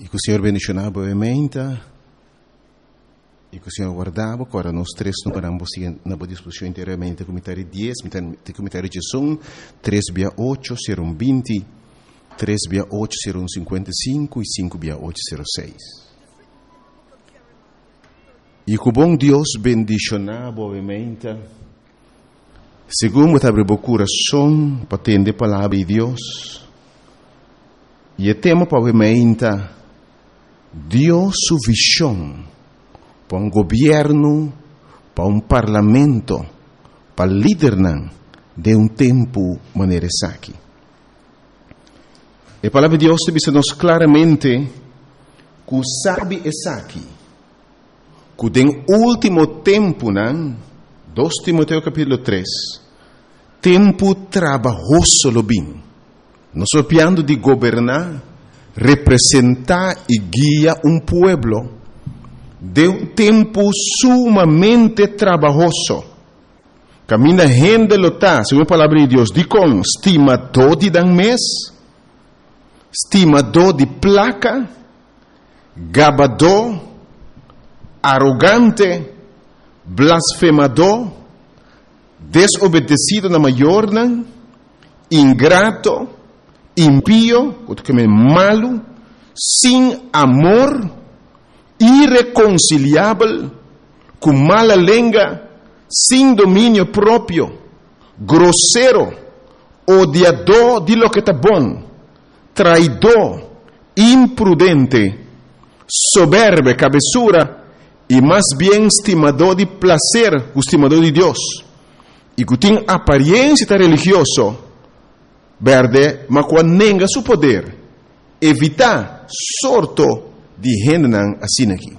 que o Senhor bendicionava brevemente e que o Senhor guardava. Agora nós três não paramos na boa disposição inteiramente. Comentário 10, comentário de som, 3/8, 0120, 3/8, 0155 e 5/8, 06. E que o bom Deus bendicionava brevemente, segundo abre o coração para atender a palavra de Deus. E o tema brevemente, Deus sua visão para governo, para parlamento, para liderar de tempo maneira aqui. A palavra de Deus diz-nos claramente que o sabe aqui, que no último tempo, 2 Timoteo capítulo 3, tempo trabalhoso lo bem. Nós estamos de governar, representar e guiar pueblo de tempo sumamente trabalhoso. Camina gente lota, segundo a palavra de Deus, de com estimador de dan mês, estimador de placa, gabador, arrogante, blasfemador, desobedecido na maior, ingrato, impío, malo, sem amor, irreconciliável, com mala língua, sem domínio próprio, grosseiro, odiador de lo que está bom, traidor, imprudente, soberbo, cabeçura, e mais bem estimador de prazer, estimador de Deus, e que tem aparência religiosa, verde, mas quando nega seu poder, evitar sorto de gente assim aqui.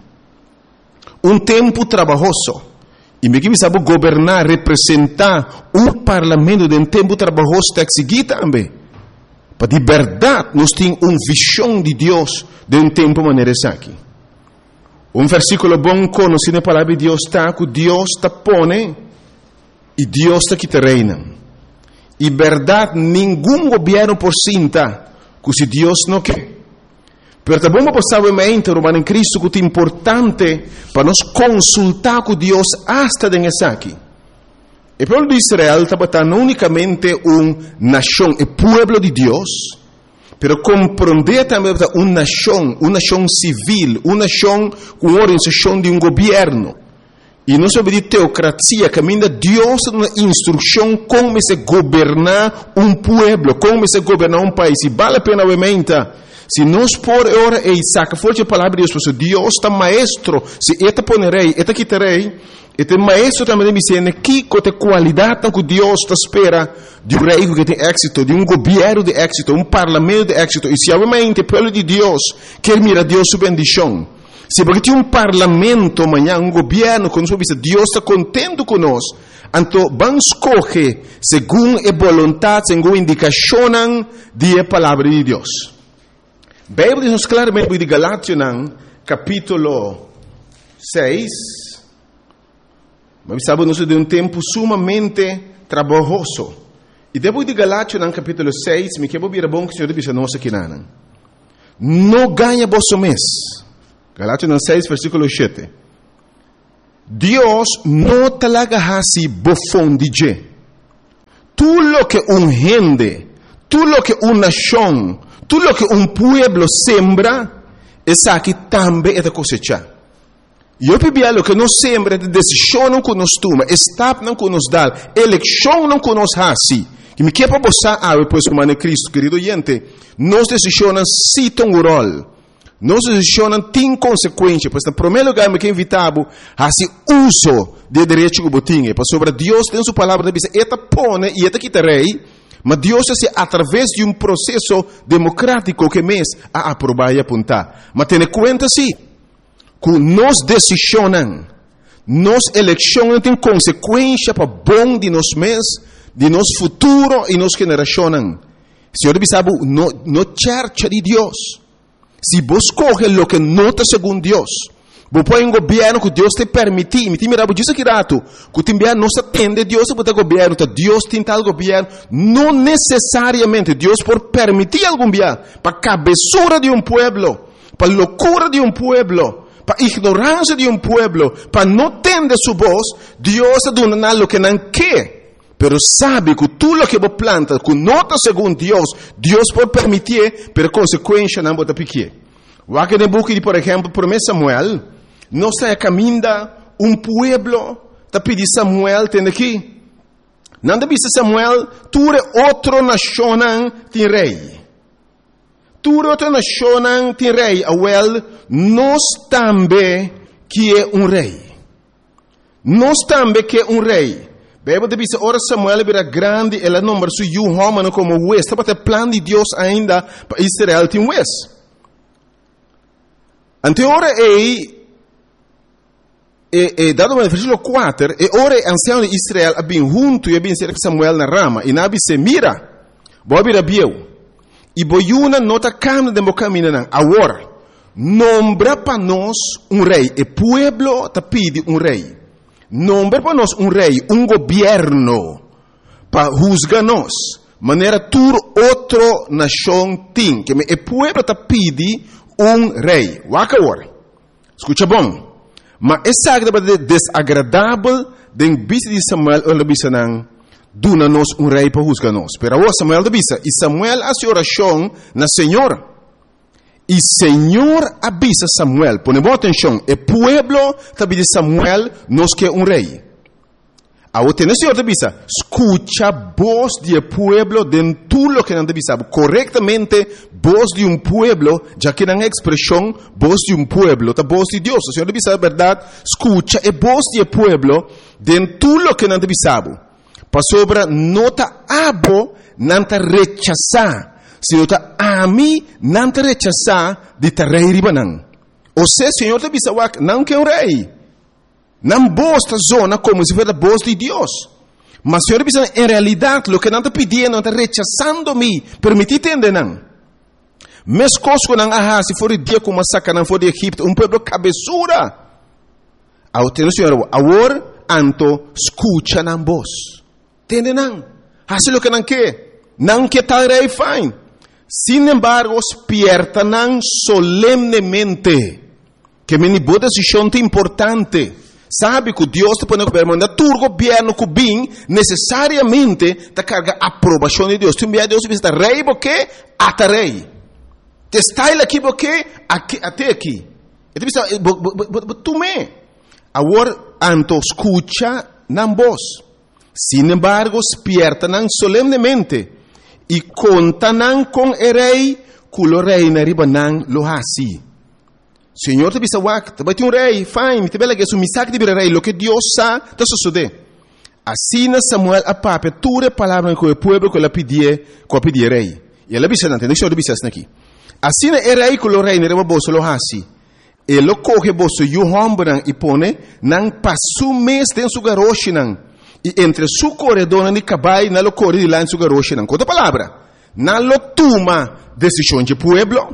Tempo trabalhoso. E me que sabe governar, representar parlamento de tempo trabalhoso está seguir também. Para de verdade, nós temos visão de Deus de tempo maneira aqui. Versículo bom conhecido na palavra de Deus está que Deus está pone e Deus está que te reina. E verdade, nenhum governo por cinta que se Deus não quer. Pero também vamos passar Romano em Cristo que é importante para nós consultar com Deus hasta nessa aqui. O povo de Israel está não unicamente nação, o povo de Deus, pero compreender também uma nação civil, uma nação com organização de governo. E não sobre de teocracia, caminha Deus uma instrução como se governar povo, como se governar país. E vale a pena obviamente. Se nós por hora e saca forte a palavra de Deus, porque Deus está maestro, se eta ponerei, eta quitarei, eta maestro também me ensina que qualidade que Deus está espera de rei que tem êxito, de governo de êxito, parlamento de êxito. E se realmente o povo de Deus quer mirar Deus sua bendição, se porque tem parlamento amanhã, governo, quando Deus está contente conosco, então vamos escolher segundo a vontade, segundo a indicação da palavra de Deus. A Bíblia diz claramente de Galátias, capítulo 6, mas sabemos de tempo sumamente trabalhoso. E depois de Galátias, capítulo 6, me quero vir a bom que o Senhor diz a nós aqui. Não ganha vosso mês. Galátias 6, versículo 7. Deus não talaga hasi bofon DJ. Tudo lo que gente, tudo lo que nação, tudo lo que pueblo sembra, essa aqui também é da cosecha. E eu pedi lo que nós sembra, de decisão não que nos toma, estado não que nos dá, eleição não que nos hasi. Que me quer para você, depois como é Cristo, querido gente, nós decisões se tem um rol. Nós decisões têm consequência, pois no primeiro lugar me quer invitar a se uso de direito que botinha, para sobre Deus tem sua palavra, diz, eta pone e eta quitarei. Mas Deus é através de processo democrático que mês a aprovar e apontar. Mas tenha conta sim, que nós decisões, nós eleições têm consequência para bom de nós mês, de nosso futuro e nossa geração. Senhor sabe, no church de Deus. Se você coge o que nota segundo Deus, você põe um governo que Deus te permite. Me mira, diz aqui rato, que te envia não se atende Deus para o governo, Deus tem tal governo, não necessariamente Deus por permitir algum governo para a cabeçura de pueblo, para loucura de pueblo, para ignorancia de pueblo, para no tener su voz, Dios está dando lo que no quiere. Pero sabe que tú lo que vos plantas, que no está según Dios puede permitir, pero consecuencia no te pique. Aqui no book de, por exemplo, 1 Samuel, não está caminhando pueblo, está pedindo Samuel, tem aqui. Não está pedindo Samuel, tu é outro nação, tem rei. Tu é outra nação, tem rei. Awel, nós também que é rei. Nós também que é rei. Bíblia diz, ora Samuel era grande, ela não se João como juez. Está para o plano de Deus ainda para Israel tem juez. Ante ora dado no versículo 4, ora ancião de Israel abin junto e abin cerca Samuel na rama, e nabi se mira, bobi rabieu, e boiuna nota camna de mocamina nan, agora, nombra para nós rei, e pueblo te pide rei, nombra para nós rei, governo, para juzgar nós, maneira tur outro nação tem, que e pueblo te pide rei. Waka agora. Escuta bom. Mas essa é desagradável den bisa de Samuel ou bisa nang duna nos rei para juzgar nos. Pero agora Samuel bisa. E Samuel hace oração na Senhor. E Senhor avisa Samuel. Ponemos atenção. E pueblo tabi de Samuel nos que rei. Agora tem o Senhor avisa. Escucha voz de pueblo de tudo lo que não avisa. Corretamente voz de pueblo, já que não é expressão voz de pueblo, tá voz de Deus. O Senhor avisa a verdade. Escucha e voz de pueblo de tudo lo que não avisa. Para sobre nota abo não te rechazar. Se nota ami não te rechazar de te rei ribanan. Ou seja, o Senhor avisa não que rei. Não bosta zona como se fosse a voz de Deus. Mas o Senhor diz, em realidade, o que não está pedindo, não está rechazando-me. Permitir entender, não. Mas coisas que não há, se for o dia como massacre, não for de Egipto, pueblo cabeçura. Ao ter o Senhor, agora, anto, escucha na voz. Entende, não? Faz o que não quer. Não quer tal rei, fine. Sin embargo, despierta não solemnemente. Que me boa decisão importante. Sabe que Deus te põe no governo, mas tu governo que bem, necessariamente, te carga a aprovação de Deus. Tu envia Deus e diz, rei, porque até rei. Te está aqui, porque até aqui. E tu diz, tu me. Agora, anto escucha na voz. Sin embargo, despierta não solemnemente. E conta não com o rei, que o rei na riba não lo hasi. Senhor te bisa wak, vai ter rei, fine, te bela que é misak de rei, lo que Deus sa, te sucede. Assim Samuel a pape, ture palavra com o povo que ela pedia rei. E ela bisa não, tem que bisa aqui. Assim é rei que o rei não boso lo hasi. Ele coge boso yuhombran e pone, não passo mês dentro do garoche não. E entre su corredor e cabai, não lo corre de lá em su garoche não. Outra palavra, não lo toma decisão de pueblo.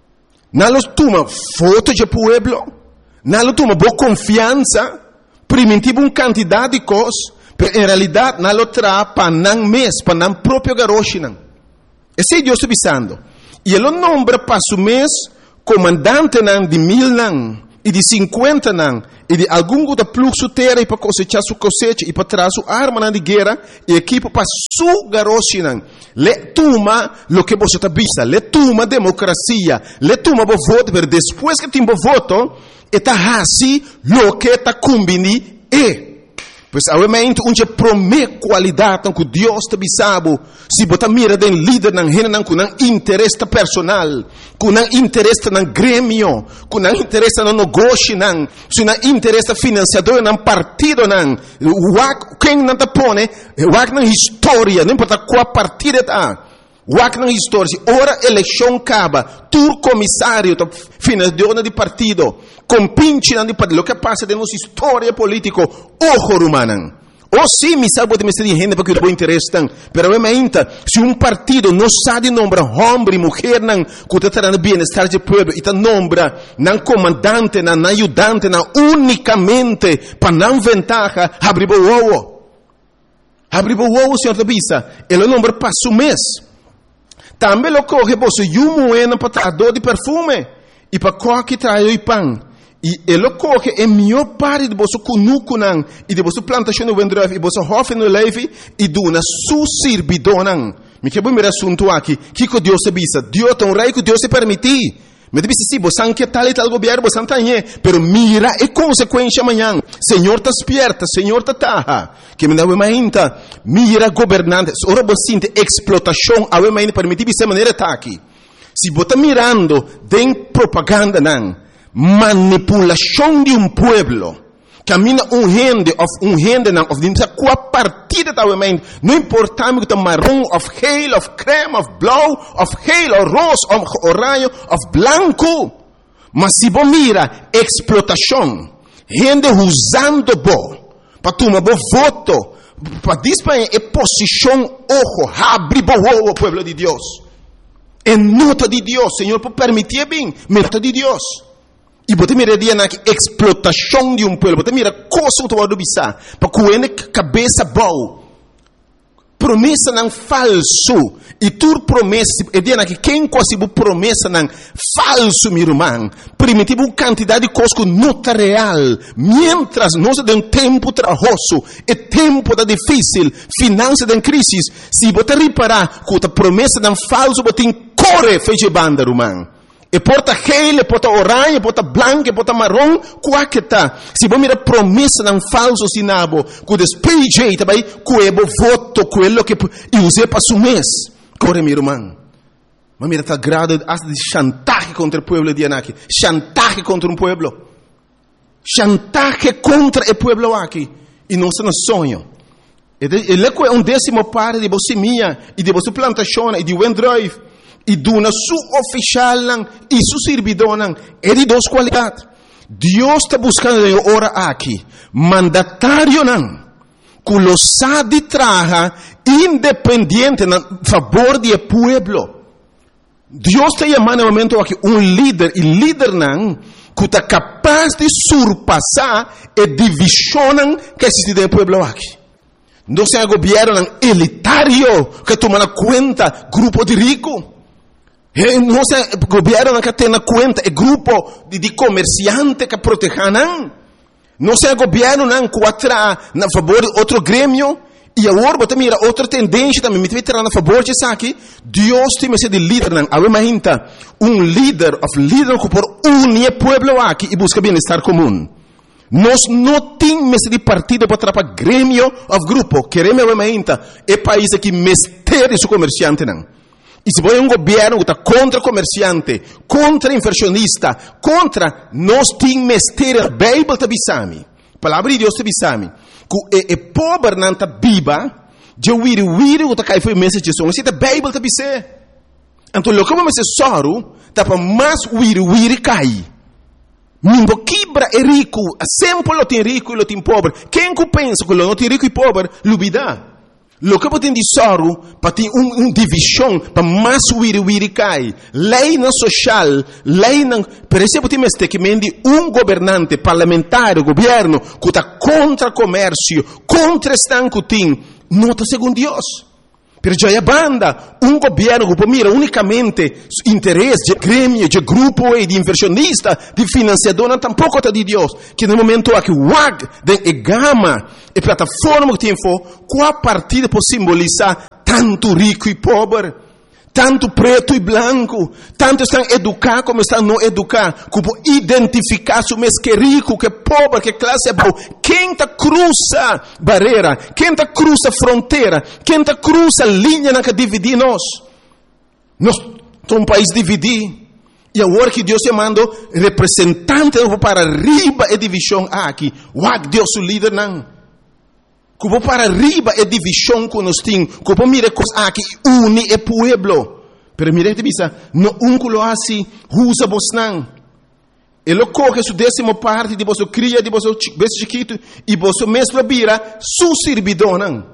Não toma foto de pueblo, não toma boa confiança, primitivo quantidade de coisas, mas em realidade não traz para não mês, para não próprio garoche não. Esse é Deus avisando. E ele nombra para o mês comandante não de 1000 não, e de 50 não, e de algum outro fluxo terra e para cosechar sua cosecha, e para trazer sua arma não de guerra, e equipa para sua garoche não. Le toma lo que você está vista, le toma democracia, le toma o voto, mas depois que tem o voto, está assim lo que está combinando e. Pois obviamente onde promete qualidade que Deus te bisabo, se botar mira den líder não rena com não interesse personal, com não interesse no grêmio, com não interesse no negócio não, se não interesse financiador não partido não, quem não te põe, na história, não importa qual partido está. Wak na história, ora eleição acaba, tu comissário, financiador de partido, compinche de partido, o que passa de nossa história política, ojo humano. Ou sim, me sabe de me gente porque o interesse tem, pero realmente, se partido não sabe nombrar homem e mulher não, que está trazendo bem-estar do povo, e está nombra não comandante, não ajudante, não unicamente para não ventaja, abrir o ovo. Abrir o ovo, senhor da bisa, ele nombra passo mês. Também lo coge você um moeda para dor de perfume e para coque trai o pão. E ele coque é melhor parte de você cunucunan e de você plantação no vendref e você hofe no leve e duna su sirbidonan. Me que bom assunto aqui. Que Deus se bisa? Deus tem um rei que Deus se permitir. Me disse sim, você não quer tal e tal governo, você não tem, pero mira a consequência amanhã. Senhor está esperta, Senhor está taha. Que me dá uma ainda, mira governantes, ora você sente explotação, a uma ainda permitir dessa maneira tá aqui. Se você está mirando, tem propaganda não, manipulação de pueblo. Camina gente não, of dimsa qua partida da uma não importa me que marrom, of geel, of creme, of blauw, of geel, of roze, of oranje, of blanco. Mas se você mira explotação, gente usando para tomar voto, para disparar a posição, ojo, abre o pueblo de Deus. É nota de Deus, Senhor, por permitir bem, nota de Deus. E você mira na explotação de pueblo, você mira coisa que você bisa, para coene cabeça boa. Promessa não falso. E tu promessa, é dia que quem quase promessa não falso, meu irmão. Primitivo quantidade de coisas que não está real. Mientras nós de tempo trabalhoso, é tempo da difícil, finança de crise. Se você reparar que a promessa não falso, você corre feche banda, irmão. E porta gel, e porta orange, e porta branco, e porta marrom, qual que tá? Se você mira promessa não falso sinabo, que despeje também, que é voto, quello que use para su mês. Corre, meu irmão. Mas mira, tá grado de chantaje contra o pueblo de Anaki. Chantaje contra um pueblo. Chantaje contra o pueblo aqui. E não são sonho. Ele é um décimo parte de você minha, e de você plantação, e de Wendrive. E duna su oficial e su servidor é de duas qualidades. Deus está buscando agora aqui mandatário não, que lo sabe traja independente a favor do pueblo. Deus está chamando no momento aqui líder e líder não que está capaz de surpassar a divisão que existe no pueblo aqui. Não é um governo elitário que toma conta grupo de ricos. Não é o governo que tem na conta, é grupo de comerciantes que protegem. Não é o governo que atrai a favor de outro grêmio. E agora você mira outra tendência também, me vai a favor disso aqui. Deus tem esse de líder, imagina líder que por unir o povo aqui e busca bem-estar comum. Nós não temos esse de partido para atrapalhar grêmio ou grupo. Queremos imagina é país que mistério o comerciante não. E se você é um governo que está contra comerciante, contra inversionista, contra, nós temos mistério, a Bíblia está bisami. A palavra de Deus está bisami. Que é pobre não está viva, de wiri que está caindo foi mensagem de som. Assim, a Bíblia está bisami. Então, o que vamos ser soro, está para mais wiri cai. Ninguém quebra é rico, sempre lo tem rico e lo tem pobre. Quem que pensa que lo não tem rico e pobre, lubida. Lo que pode dizer para ter divisão para mais wiri cai. Lei não social, lei não. Por exemplo, tem que governante parlamentar, governo que está contra comércio, contra estanco tem, não está segundo Deus. Pero já é banda, governo que mira unicamente interesse de grêmio, de grupo e de inversionista, de financiador, não tampouco está de Deus. Que no momento aqui, de gama, e plataforma que tem qual partida pode simbolizar tanto rico e pobre, tanto preto e branco, tanto estão educados como estão não educados, como identificar se o mês que é rico, que é pobre, que classe é boa. Quem está cruza barreira, quem está cruza fronteira, quem está cruza linha na que divide nós. Nós somos um país dividido. E agora que Deus chamando representante para arriba a divisão aqui, Deus o líder não. Como para arriba é divisão que nós temos. Como mira coisas aqui une o pueblo. Pero mira que bisa, no que lo assim, usa vos não. Ele coge sua décima parte de vosso cria, de vosso bebê chiquito, e vosso mesmo vira su servidor não.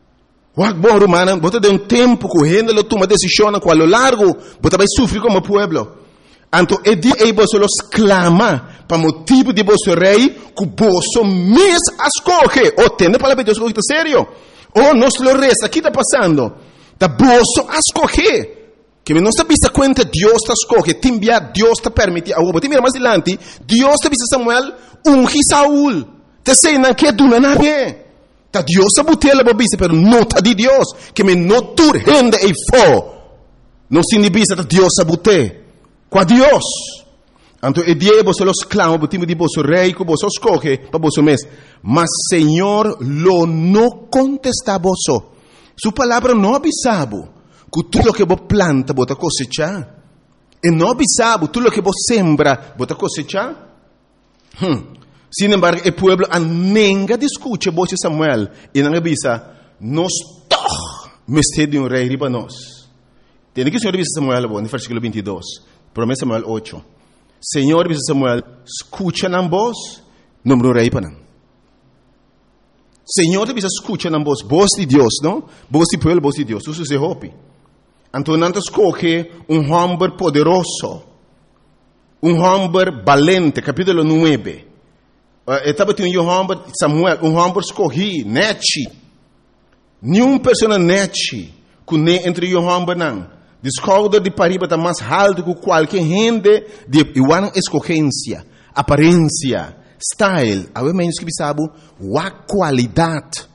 Bom romano, você tem tempo correndo, ele toma decisão a qual largo, você vai sofrer como pueblo. Então, é dia que você clama para motivo de você rei, que você mesmo escolhe. Ou tende para Deus que está sério. Ou nós lo resta, o que está passando? Está você escolhe. Que não está vista conta Deus está escolhe, timbia Deus está permite a obo. Mira mais adiante, Deus está vista Samuel ungi Saul. Te sei não que duna na be. Ta Deus está botela babisa, pero não ta di Deus, que me não tur rende e fo. Não se nibisa ta Deus está bote. Qua Deus. Anto e diebo se lo sclamo, botimo di bosso rei, co bosso escolhe, pa bosso mes. Mas Senhor lo no contesta bosso. Su palavra não abisabo. Que tudo que você planta, você cosecha. E não abisabo, tudo que você sembra, você cosecha. Sin embargo, o pueblo nenga discute você Samuel. E não abisa, nós toch, mestre de rei riba nós. Tem que o Senhor avisa Samuel, no versículo 22. Promessa Samuel 8. Senhor avisa Samuel, escucha na voz, número rei para não. Senhor avisa, escucha na voz de Deus, não? Voz de pueblo, voz de Deus. Isso se hopi. Então, não escolhe homem poderoso, homem valente, capítulo 9. Estava tendo homem, Samuel, homem escolhi, neti. Nenhuma pessoa neti, que nem entre homem não. Descobre de pariba está mais alto que qualquer gente de igual escolhência, aparência, style. A menos que sabe, a qualidade.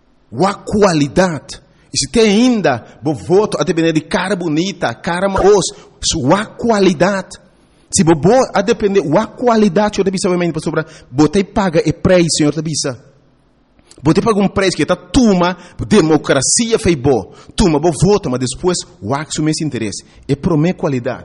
E se tem ainda, bo voto a depender de cara bonita, cara maos, sua qualidade. Se bo a depender da qualidade, eu deve saber para sobre, botei paga e preço, senhor debisa. Botei paga preço que está tuma, democracia fei bo, tuma bo voto, mas depois o mês interesse. E promete qualidade.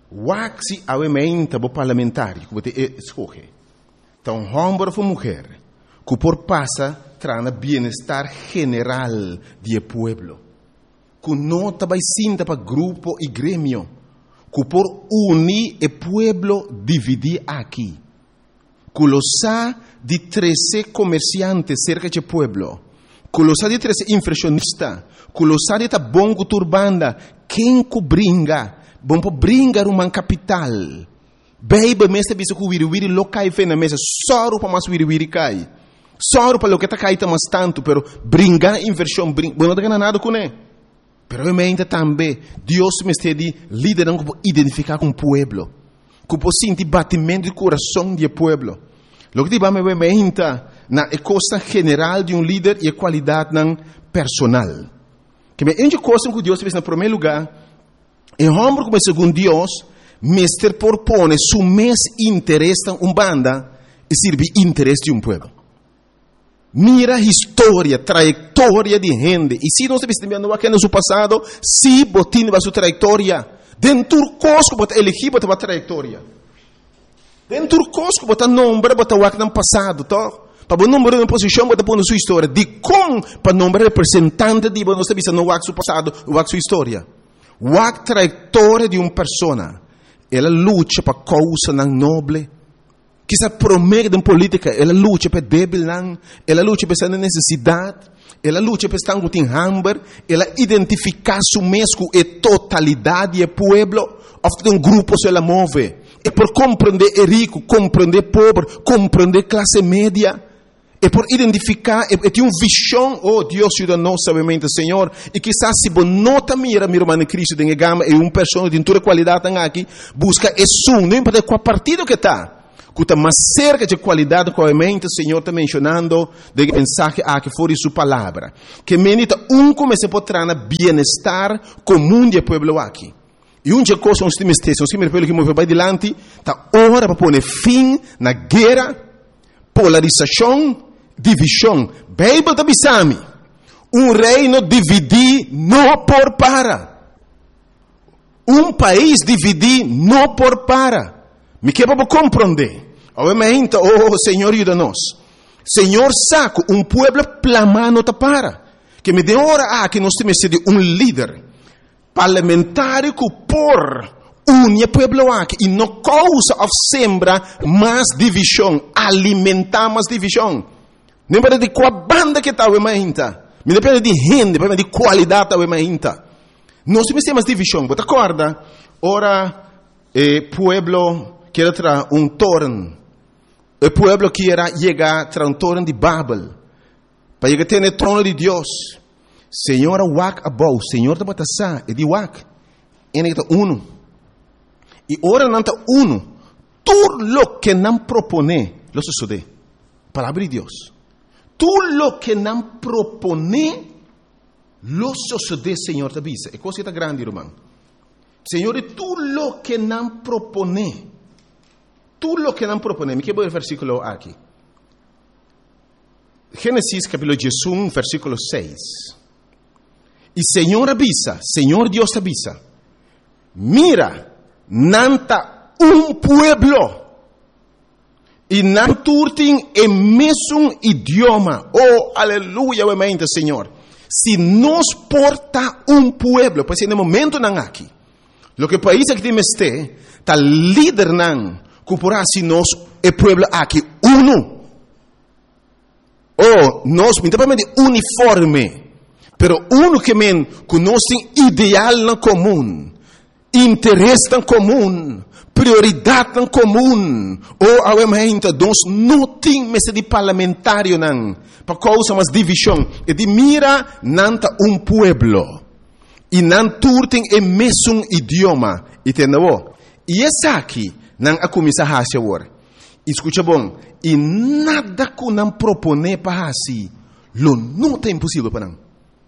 O se aumenta bo parlamentar, que botei escolhe. Então, homem ou mulher, que por passa trana bienestar general do pueblo. Que não vai sinta para grupo e grêmio. Que por unir o pueblo dividir aqui. Que lo sa de 13 comerciantes cerca do pueblo. Que lo sa de 13 inflacionistas. Que lo sa de ta bom turbanda. Quem que bringa? Bom para bringar uma capital. Baby, mestre bisa que wiri lo cai fe na mesa. Soro para mais wiri cai. Só para o que está caindo mais tanto, pero brincar inversão, não tem nada com ele. Pero realmente também, Deus me está liderando para identificar com o pueblo, para sentir batimento do coração do pueblo. O que vamos ver na coisa general de líder e a qualidade personal. Que é uma coisa que Deus fez no primeiro lugar, é homem como segundo Deus, mestre propõe seu mês interesse em banda e serve interesse de pueblo. Mira a história, trajetória de gente. E se nós estamos vendo aqui no seu passado, se botin a sua trajetória, dentro do cosco, bota elegir, bota a trajetória. Dentro do cosco, bota nome, bota o que no passado, tá? Para o número de posição, bota a sua história. De como, para o nome representante de nós estamos vendo o seu passado, o sua história. O trajetória de uma pessoa. Ela luta para causa nobre. Que se promete em política, ela luta para débil, ela luta para essa necessidade, ela luta para estar com hambre, ela identifica su mesmo e totalidade do pueblo, ofta um grupo se ela move, e por compreender o rico, compreender o pobre, compreender a classe média, e por identificar, e ter uma visão, oh Deus ajuda nós, sabemente, Senhor, e quizás se você não mira, meu irmão Cristo, tem gama, e uma pessoa de toda qualidade aqui, busca isso, não importa qual partido que está, que está mais cerca de qualidade que o Senhor está mencionando de mensagem que for de sua palavra. Que menita comece a trazer bem-estar comum do povo aqui. E uma coisa que nós temos que me move para adiante, está hora para pôr fim na guerra, polarização, divisão. Bíblia da Bisami. Reino dividir não por para. País dividir não por para. Me quebra para compreender. Obviamente, oh Senhor, ajuda-nos. Senhor, saco, pueblo plamano ta para. Que me dê hora que nós temos de líder parlamentar que por unir pueblo aqui e não causa of sembra mais divisão, alimentar mais divisão. Não depende de qual banda que está, me depende de gente, depende de qualidade está. Nós temos mais divisão. Você acorda? Ora, pueblo quer trazer torno. O pueblo quer chegar a torno de Babel. Para chegar a ter o trono de Deus. Senhor, wak abou. Senhor, está batassa. É de wak. en está uno. Y ahora no está uno. Todo lo que nos propone, lo sucede. Palabra de Dios. Todo lo que nos propone, lo sucede, Señor, te avisa. Es cosa grande, hermano. Señor, todo lo que nos propone. Todo lo que nos propone. Me quiero ver el versículo aquí. Génesis capítulo 1, versículo 6. Y Señor avisa, Señor Dios avisa. Mira, nanta un pueblo. Y nanturtin en mesmo idioma. Oh, aleluya, obviamente, Señor. Si nos porta un pueblo, pues en el momento nan aquí, lo que país aquí me esté, tal líder nan, cupora si nos el pueblo aquí, uno. Oh, nos, minimamente uniforme, pero uno que men conoce ideal en común, interés en común, prioridade em comum, ou obviamente nós não temos de parlamentário não, para causa mais divisão, e de mira nanta pueblo, e não turtem o mesmo idioma, entendeu? E essa aqui, não a começar a fazer agora. Escuta bom, e nada que não propõe para assim, não é impossível para não.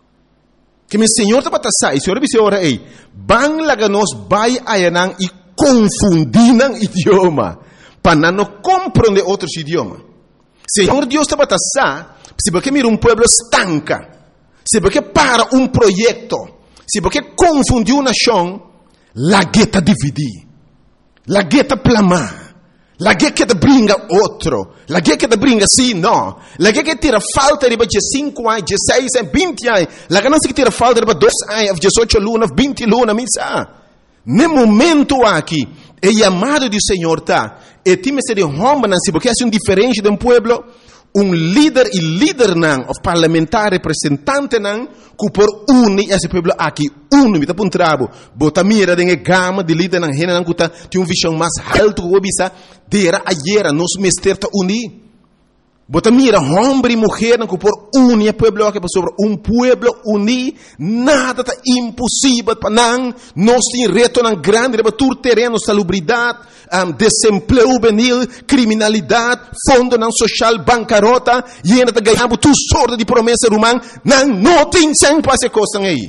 Que meu Senhor está para passar, e o Senhor disse agora, ei, bang laga nós vai ayanang e confundindo idioma, para não compreender outros idiomas. Senhor Deus está para se porque mira pueblo estanca, se porque para projeto, se porque confundiu uma nação, la gueta dividir, la gueta plamar, la gueta brinca outro, la gueta brinca sim, não, la gueta tira falta de 5 anos, 16 anos, 20 anos, la ganância que tira falta de 2 anos, 18 lunas, 20 lunas, misa. No momento aqui, é chamado do Senhor, tá? E time se de homem, porque é diferente de pueblo, líder e líder não, o parlamentar representante não, que por unir esse pueblo aqui, me tá para trabo, bota mira de gama de líder não, rena não, que tem visão mais alto que o bisa, dera ayer, nos mester tá unir. Bota mira, homem e mulher, que por unir pueblo aqui, sobre pueblo unir, nada tá impossível para nós tem reto não grande, para todo terreno, salubridade, desemprego juvenil, criminalidade, fundo não social, bancarrota, e ainda tá ganhando tudo sorte de promessa humana, não tem sem passe coisa aí.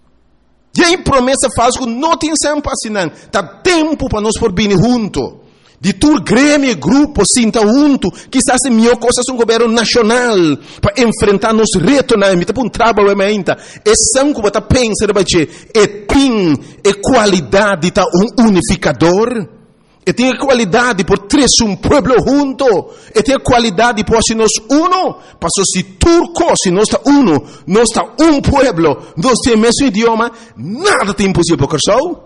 E aí promessa falsa que não tem sem passe não, tá tempo para nós por vir junto. De todo grêmio e grupo sinta junto, quizás é melhor coisa um governo nacional para enfrentar nos retos na emita para trabalho ainda. É sangue que pensa e tem qualidade tá unificador, e tem qualidade por três pueblo junto, e tem qualidade por se nós uno, para se turco se nós está uno, nós está pueblo, nós tem mesmo idioma, nada tem impossível para o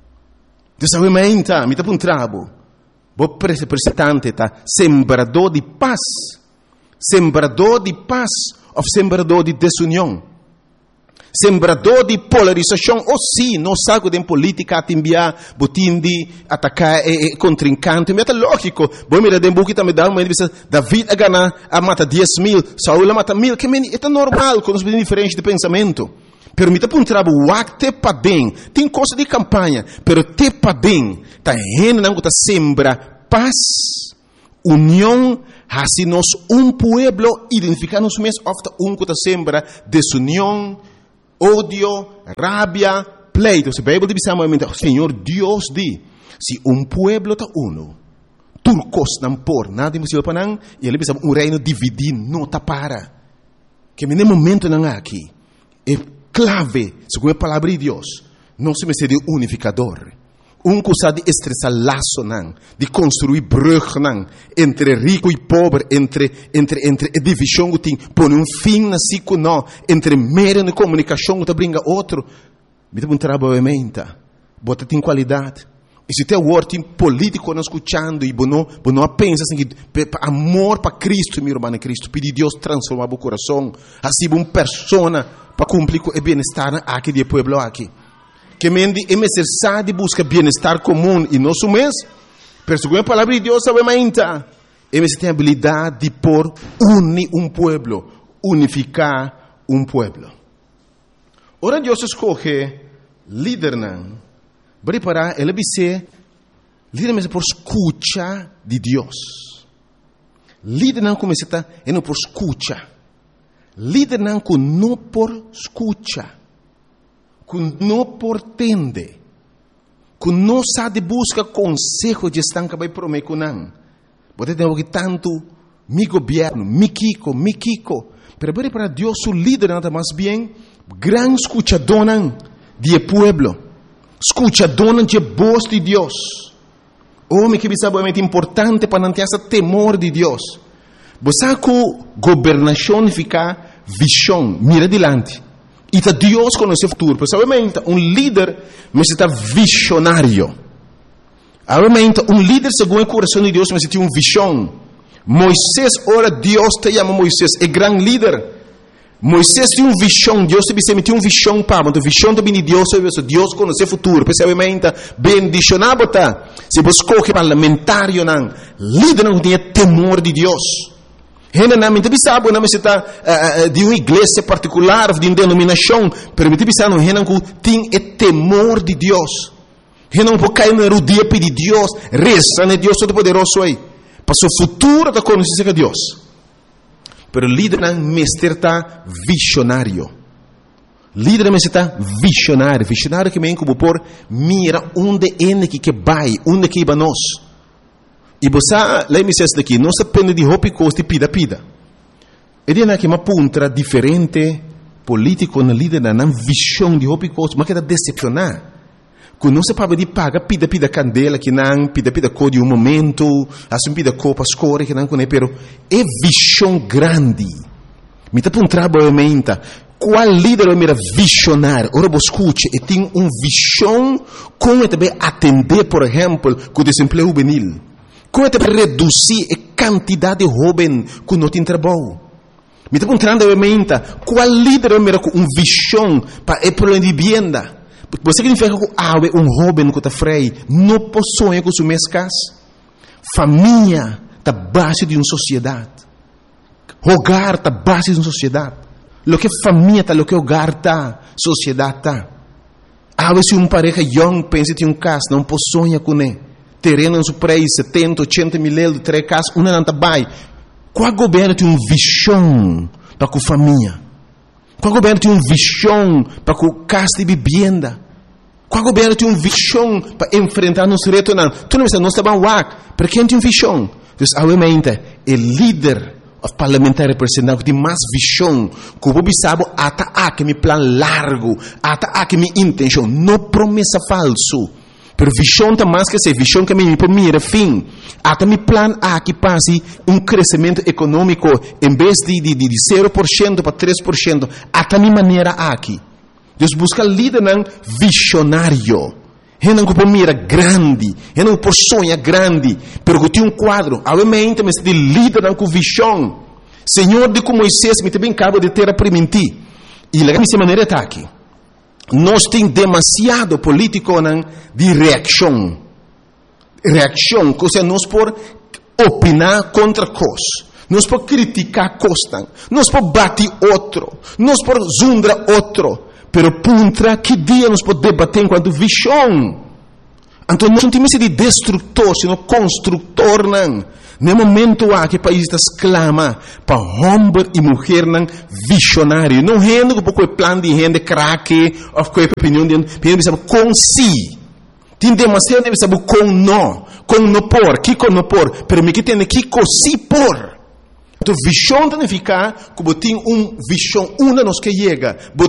dessa ainda, emita para trabalho. O representante tá sembrador de paz ou sembrador de desunião, sembrador de polarização, ou sim, não sabe de política a enviar, botim de atacar contrincante, mas é lógico, bom mira de buki também dá uma entrevista, David a mata 10,000, Saul a mata 1,000, que é normal, com os diferentes de pensamento. Pero mita para trabalho, te padem, tem coisa de campanha, pero te padem, tá rena não tá sembra paz, união, assim nós pueblo identificar-nos mesmo, ofta que tá sembra desunião, ódio, rabia, pleito. Se a Bíblia diz amamente, Senhor Deus diz, se pueblo tá uno, turcos não por nada impossível para não, e ele diz reino dividido não tá para, que no momento não aqui é clave, segundo a palavra de Deus, não se me de unificador. Que sabe de estressar laço, de construir brug, entre rico e pobre, entre divisão que tem, põe fim na cico, não, entre meio de comunicação que brinca outro. Me dá trabalho em mente, bota tem qualidade. E se tem word político não escutando, e não pensa assim, amor para Cristo, meu irmão Cristo, pedir Deus transformar o coração, assim uma persona para cumprir o bem-estar aqui do povo aqui. Que mendi é necessário buscar bem-estar comum e não mês, pero segundo a palavra de Deus, obviamente, é necessário ter a habilidade de unir pueblo, unificar pueblo. Ora Deus escolhe líder, Preparar, ele dice, líder por escucha de Dios. Líder não começa a por escucha. Líder não por escucha. Não por tende. Não sabe busca consejo de estar que vai prometer com não. Você tem que tanto mi governo, mi Kiko. Pero para Deus o líder nada mais bem gran escuchador de pueblo. Escuchador de voz de Deus. Homem que é importante para não ter esse temor de Deus. Você que governação fica visão, mira adiante. E tá Deus conhece o futuro. Pessoalmente, líder necessita visionário. Obviamente, líder segundo o coração de Deus necessita visão. Moisés, ora Deus te chama Moisés, é grande líder. Moisés tinha visão, Deus te tinha visão para, mas a visão também de Deus conhece o futuro. Pessoalmente, bendicionado tá. Se você escolhe parlamentário não, líder não tem temor de Deus. Generalmente, sabe, não necessita de uma igreja particular, de uma denominação, permite pensar no que tem temor de Deus. Não pode cair no erudito de Deus, reza, né? Deus todo-poderoso aí. Para o futuro da conhecer a Deus. Pero líder não necessita visionário. Líder necessita visionário. Visionário que vem como por mira onde é que vai, onde que vai nós. E você, lá me diz daqui, não se depende de roupa e costa e pida. Ele é que uma ponta diferente político na líder não visão de roupa e costa, mas que está decepcionar. Quando não se pode de paga pida candela que não pida cor de um momento, assim pida cor para escolher que não conhece, pero é visão grande. Me está provavelmente qual líder é mira visionário? Ora você escute, e tem visão como também atender, por exemplo, com o desemprego juvenil. Como reduzir a quantidade de jovens que não tem trabalho. Me está perguntando, obviamente, qual líder é com visão para o problema de vivienda? Você significa que jovem que está freio, não possui com suas casas. Família está base de uma sociedade. Hogar está base de uma sociedade. Lo que família está, lo que hogar está, sociedade está. Se uma pareja young pensa em casa, não possui com ele. Terreno no preço 70, 80 mil euros, 3 casas, uma não está bem. Qual governo tem uma visão para a família? Qual governo tem uma visão para a casa de vivenda? Qual governo tem uma visão para enfrentar nos retos? Não, tu não está bem, porque quem tem uma visão? Então, obviamente, o líder parlamentar representante que tem mais visão, que o povo sabe, até me plano largo, até me intenção, não promessa falso. Pero visão está mais que ser visão que me mira fim. Até me plano que passe crescimento econômico em vez de 0% para 3%. Até minha maneira aqui. Deus busca líder visionário. Não que mira grande, não por sonha grande, pero que tem quadro. Obviamente, mas de líder com visão. Senhor de como Moisés me também acaba de ter a permitir. E lá minha maneira está aqui. Nós temos demasiado político de reação. Reação, ou seja, nós por opinar contra coisas. Nós por criticar coisas. Nós por bater outro. Nós por zundar outro. Pero puntra, que dia nós por debater enquanto visão? Então, nós não temos de destrutor, sino construtor. No momento que o país exclama para homem e mulher visionário. Não rende com o plano de rende craque, ou com a opinião de gente, com si. Tem demasiado de saber com não por, que com não por, pero me que tem que com si por. Então, visão tem que ficar como tem visão, uma nos que chega.